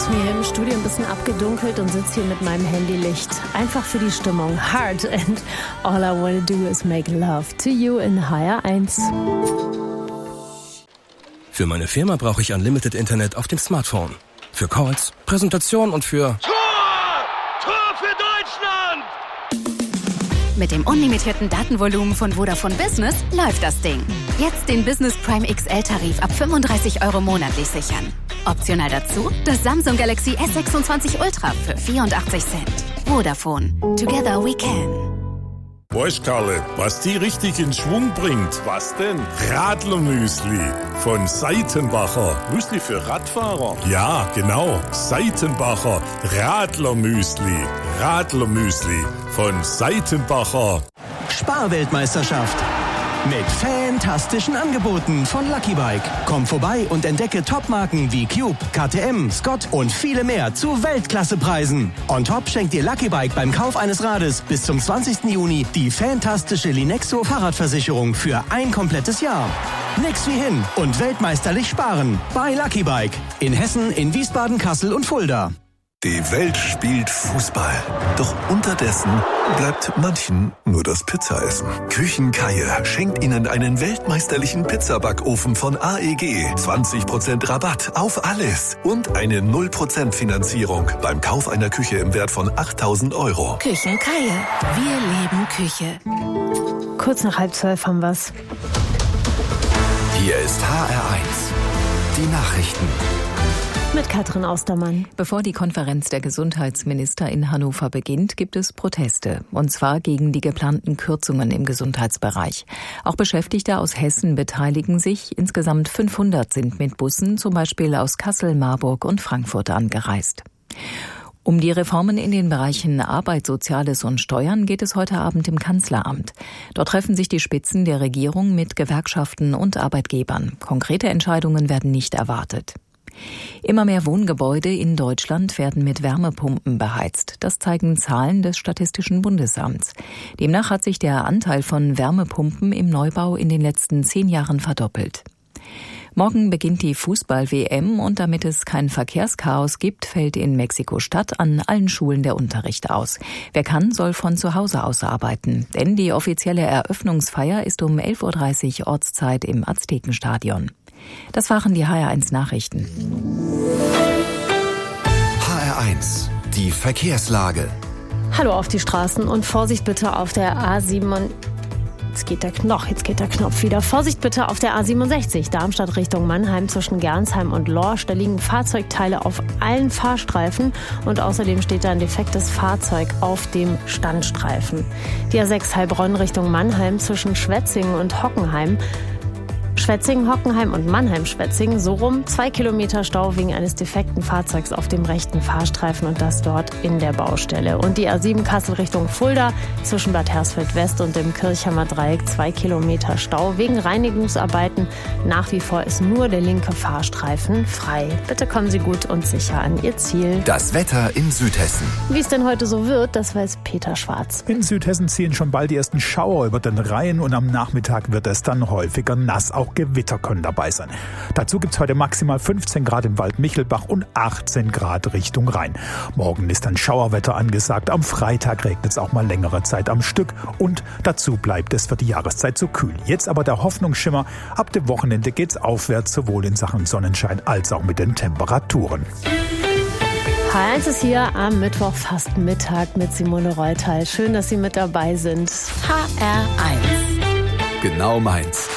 mir hier im Studio ein bisschen abgedunkelt und sitze hier mit meinem Handylicht. Einfach für die Stimmung. Hard and all I wanna do is make love to you in HR1. Für meine Firma brauche ich Unlimited Internet auf dem Smartphone. Für Calls, Präsentation und für... Tor! Tor für Deutschland! Mit dem unlimitierten Datenvolumen von Vodafone Business läuft das Ding. Jetzt den Business Prime XL-Tarif ab 35 € monatlich sichern. Optional dazu das Samsung Galaxy S26 Ultra für 84 Cent. Vodafone. Together we can. Weißt Karle, was die richtig in Schwung bringt? Was denn? Radlermüsli von Seitenbacher. Müsli für Radfahrer? Ja, genau. Seitenbacher Radlermüsli. Radlermüsli von Seitenbacher. Sparweltmeisterschaft. Mit fantastischen Angeboten von Lucky Bike. Komm vorbei und entdecke Topmarken wie Cube, KTM, Scott und viele mehr zu Weltklassepreisen. On top schenkt dir Lucky Bike beim Kauf eines Rades bis zum 20. Juni die fantastische Linexo Fahrradversicherung für ein komplettes Jahr. Nix wie hin und weltmeisterlich sparen bei Lucky Bike. In Hessen, in Wiesbaden, Kassel und Fulda. Die Welt spielt Fußball. Doch unterdessen bleibt manchen nur das Pizzaessen. Küchenkaie schenkt Ihnen einen weltmeisterlichen Pizzabackofen von AEG. 20% Rabatt auf alles. Und eine 0% Finanzierung beim Kauf einer Küche im Wert von 8.000 €. Küchenkaie. Wir leben Küche. Kurz nach 11:30 haben wir's. Hier ist HR1. Die Nachrichten. Mit Katrin Austermann. Bevor die Konferenz der Gesundheitsminister in Hannover beginnt, gibt es Proteste. Und zwar gegen die geplanten Kürzungen im Gesundheitsbereich. Auch Beschäftigte aus Hessen beteiligen sich. Insgesamt 500 sind mit Bussen, zum Beispiel aus Kassel, Marburg und Frankfurt, angereist. Um die Reformen in den Bereichen Arbeit, Soziales und Steuern geht es heute Abend im Kanzleramt. Dort treffen sich die Spitzen der Regierung mit Gewerkschaften und Arbeitgebern. Konkrete Entscheidungen werden nicht erwartet. Immer mehr Wohngebäude in Deutschland werden mit Wärmepumpen beheizt. Das zeigen Zahlen des Statistischen Bundesamts. Demnach hat sich der Anteil von Wärmepumpen im Neubau in den letzten 10 Jahren verdoppelt. Morgen beginnt die Fußball-WM und damit es kein Verkehrschaos gibt, fällt in Mexiko-Stadt an allen Schulen der Unterricht aus. Wer kann, soll von zu Hause aus arbeiten. Denn die offizielle Eröffnungsfeier ist um 11:30 Uhr Ortszeit im Aztekenstadion. Das waren die HR1 Nachrichten. HR1, die Verkehrslage. Hallo auf die Straßen und Vorsicht bitte auf der A7. Jetzt geht der Knopf wieder. Vorsicht bitte auf der A67, Darmstadt Richtung Mannheim zwischen Gernsheim und Lorsch. Da liegen Fahrzeugteile auf allen Fahrstreifen und außerdem steht da ein defektes Fahrzeug auf dem Standstreifen. Die A6 Heilbronn Richtung Mannheim zwischen Schwetzingen und Hockenheim. Schwetzingen, Hockenheim und Mannheim-Schwetzingen, so rum 2 Kilometer Stau wegen eines defekten Fahrzeugs auf dem rechten Fahrstreifen und das dort in der Baustelle. Und die A7 Kassel Richtung Fulda zwischen Bad Hersfeld West und dem Kirchhammer Dreieck 2 Kilometer Stau wegen Reinigungsarbeiten. Nach wie vor ist nur der linke Fahrstreifen frei. Bitte kommen Sie gut und sicher an Ihr Ziel. Das Wetter in Südhessen. Wie es denn heute so wird, das weiß Peter Schwarz. In Südhessen ziehen schon bald die ersten Schauer über den Rhein und am Nachmittag wird es dann häufiger nass. Auch Gewitter können dabei sein. Dazu gibt es heute maximal 15 Grad im Wald Michelbach und 18 Grad Richtung Rhein. Morgen ist dann Schauerwetter angesagt. Am Freitag regnet es auch mal längere Zeit am Stück und dazu bleibt es für die Jahreszeit so kühl. Jetzt aber der Hoffnungsschimmer. Ab dem Wochenende geht's aufwärts, sowohl in Sachen Sonnenschein als auch mit den Temperaturen. HR1 ist hier am Mittwoch fast Mittag mit Simone Reutal. Schön, dass Sie mit dabei sind. HR1. Genau meins.